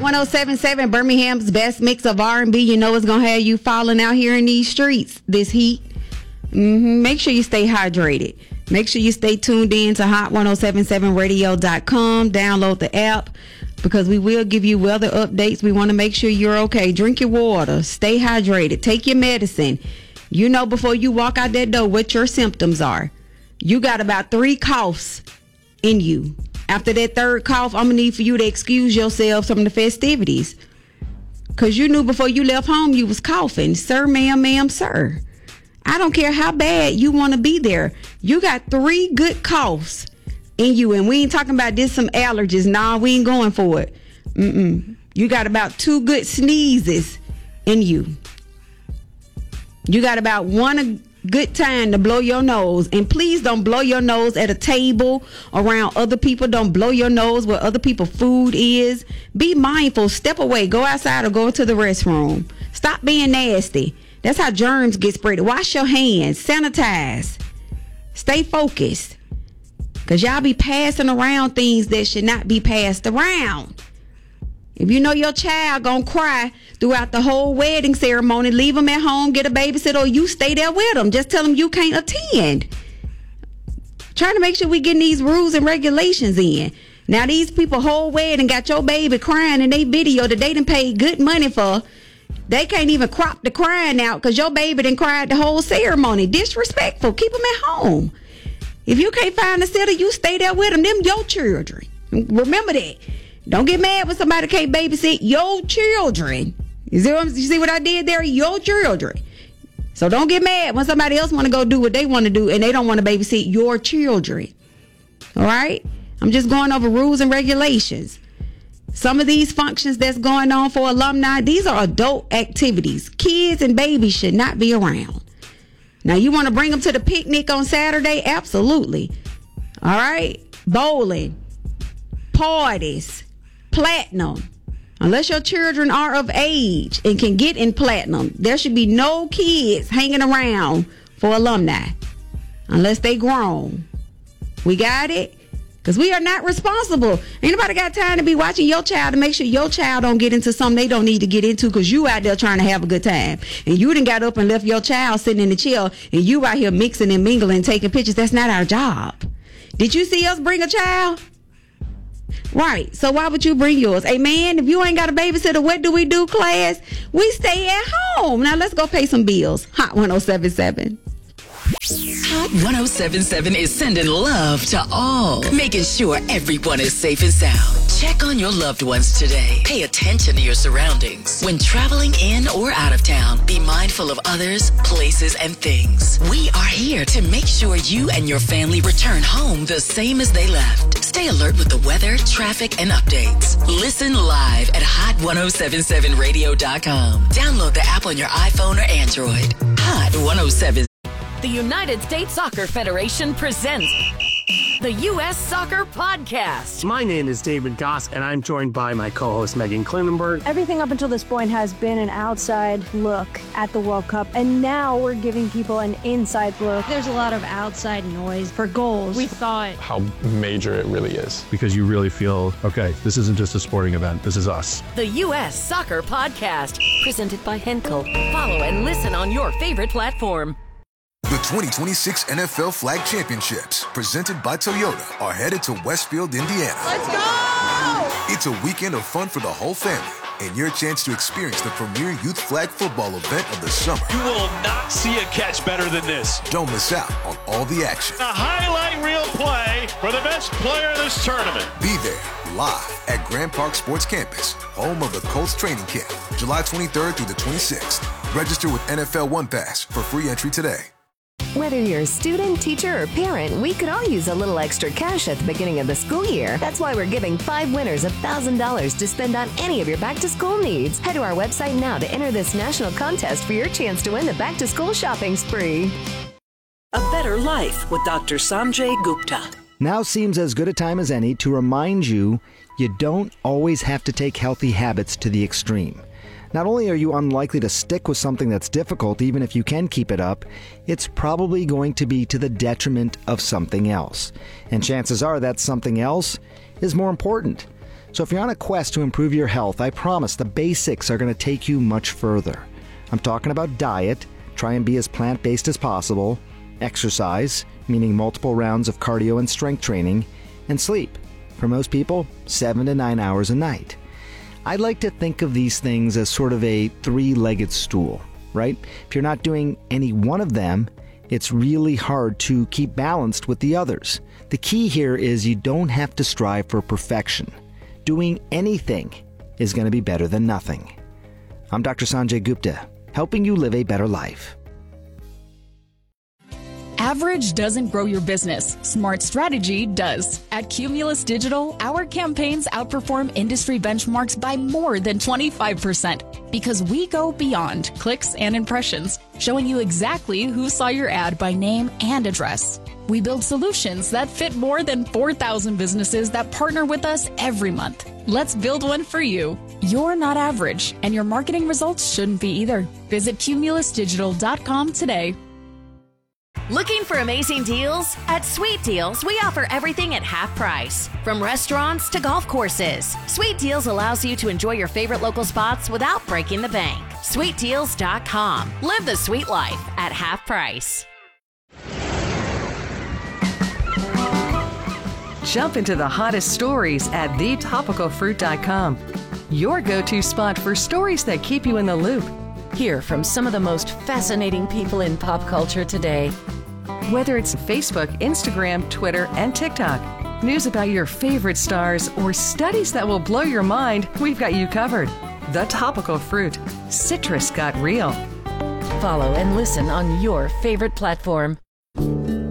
107.7, Birmingham's best mix of R&B. You know it's going to have you falling out here in these streets, this heat. Make sure you stay hydrated. Make sure you stay tuned in to hot1077radio.com. Download the app because we will give you weather updates. We want to make sure you're okay. Drink your water. Stay hydrated. Take your medicine. You know before you walk out that door what your symptoms are. You got about 3 coughs in you. After that 3rd cough, I'm going to need for you to excuse yourself from the festivities. Because you knew before you left home you was coughing. Sir, ma'am, sir. I don't care how bad you want to be there. You got 3 good coughs in you. And we ain't talking about this some allergies. Nah, we ain't going for it. You got about 2 good sneezes in you. You got about 1 good time to blow your nose. And please don't blow your nose at a table around other people. Don't blow your nose where other people's food is. Be mindful. Step away. Go outside or go to the restroom. Stop being nasty. That's how germs get spread. Wash your hands. Sanitize. Stay focused. Because y'all be passing around things that should not be passed around. If you know your child gonna cry throughout the whole wedding ceremony, leave them at home, get a babysitter, or you stay there with them. Just tell them you can't attend. Trying to make sure we getting these rules and regulations in. Now these people whole wedding got your baby crying in they video that they done paid good money for. They can't even crop the crying out because your baby done cried the whole ceremony. Disrespectful. Keep them at home. If you can't find a sitter, you stay there with them. Them your children. Remember that. Don't get mad when somebody can't babysit your children. You see what I did there? Your children. So don't get mad when somebody else want to go do what they want to do and they don't want to babysit your children. All right? I'm just going over rules and regulations. Some of these functions that's going on for alumni, these are adult activities. Kids and babies should not be around. Now, you want to bring them to the picnic on Saturday? Absolutely. All right? Bowling, parties, platinum. Unless your children are of age and can get in platinum, there should be no kids hanging around for alumni unless they grown. We got it? Because we are not responsible. Ain't nobody got time to be watching your child to make sure your child don't get into something they don't need to get into because you out there trying to have a good time. And you done got up and left your child sitting in the chair and you out here mixing and mingling, taking pictures. That's not our job. Did you see us bring a child? Right. So why would you bring yours? Hey, man, if you ain't got a babysitter, what do we do, class? We stay at home. Now let's go pay some bills. Hot 107.7. Hot 107.7 is sending love to all, making sure everyone is safe and sound. Check on your loved ones today. Pay attention to your surroundings. When traveling in or out of town, be mindful of others, places, and things. We are here to make sure you and your family return home the same as they left. Stay alert with the weather, traffic, and updates. Listen live at hot1077radio.com. Download the app on your iPhone or Android. Hot 107. The United States Soccer Federation presents the U.S. Soccer Podcast. My name is David Goss, and I'm joined by my co-host Megan Klinenberg. Everything up until this point has been an outside look at the World Cup, and now we're giving people an inside look. There's a lot of outside noise for goals. We thought how major it really is. Because you really feel, okay, this isn't just a sporting event, this is us. The U.S. Soccer Podcast, presented by Henkel. Follow and listen on your favorite platform. The 2026 NFL Flag Championships, presented by Toyota, are headed to Westfield, Indiana. Let's go! It's a weekend of fun for the whole family and your chance to experience the premier youth flag football event of the summer. You will not see a catch better than this. Don't miss out on all the action. A highlight reel play for the best player in this tournament. Be there live at Grand Park Sports Campus, home of the Colts training camp, July 23rd through the 26th. Register with NFL One Pass for free entry today. Whether you're a student, teacher, or parent, we could all use a little extra cash at the beginning of the school year. That's why we're giving 5 winners $1,000 to spend on any of your back-to-school needs. Head to our website now to enter this national contest for your chance to win the back-to-school shopping spree. A Better Life with Dr. Sanjay Gupta. Now seems as good a time as any to remind you don't always have to take healthy habits to the extreme. Not only are you unlikely to stick with something that's difficult, even if you can keep it up, it's probably going to be to the detriment of something else. And chances are that something else is more important. So if you're on a quest to improve your health, I promise the basics are going to take you much further. I'm talking about diet, try and be as plant-based as possible, exercise, meaning multiple rounds of cardio and strength training, and sleep. For most people, 7 to 9 hours a night. I'd like to think of these things as sort of a three-legged stool, right? If you're not doing any one of them, it's really hard to keep balanced with the others. The key here is you don't have to strive for perfection. Doing anything is going to be better than nothing. I'm Dr. Sanjay Gupta, helping you live a better life. Average doesn't grow your business. Smart strategy does. At Cumulus Digital, our campaigns outperform industry benchmarks by more than 25% because we go beyond clicks and impressions, showing you exactly who saw your ad by name and address. We build solutions that fit more than 4,000 businesses that partner with us every month. Let's build one for you. You're not average, and your marketing results shouldn't be either. Visit cumulusdigital.com today. Looking for amazing deals? At Sweet Deals, we offer everything at half price. From restaurants to golf courses, Sweet Deals allows you to enjoy your favorite local spots without breaking the bank. SweetDeals.com. Live the sweet life at half price. Jump into the hottest stories at thetopicalfruit.com. Your go-to spot for stories that keep you in the loop. Hear from some of the most fascinating people in pop culture today. Whether it's Facebook, Instagram, Twitter, and TikTok, news about your favorite stars, or studies that will blow your mind, we've got you covered. The Topical Fruit. Citrus got real. Follow and listen on your favorite platform.